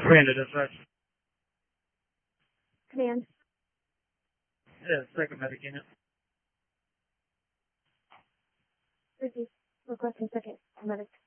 Commander, dispatch. Command. Yeah, second medic unit. Receive. Requesting second medic.